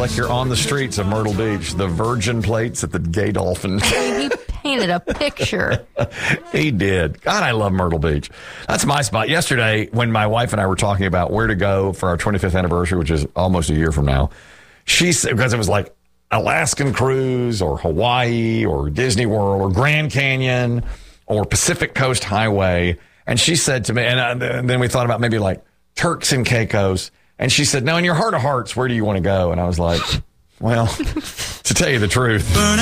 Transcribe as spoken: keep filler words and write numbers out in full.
like you're on the streets of Myrtle Beach. The Virgin plates at the Gay Dolphin. He painted a picture. He did. God, I love Myrtle Beach. That's my spot. Yesterday, when my wife and I were talking about where to go for our twenty-fifth anniversary, which is almost a year from now, she said, because it was like Alaskan cruise or Hawaii or Disney World or Grand Canyon or Pacific Coast Highway. And she said to me, and, I, and then we thought about maybe like Turks and Caicos. And she said, no, in your heart of hearts, where do you want to go? And I was like, well, to tell you the truth.